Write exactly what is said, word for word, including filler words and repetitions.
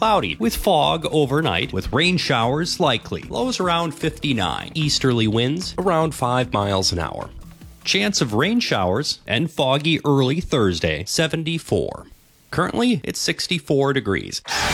cloudy, with fog overnight, with rain showers likely. Lows around fifty-nine. Easterly winds around five miles an hour. Chance of rain showers and foggy early Thursday, seventy-four. Currently, it's sixty-four degrees.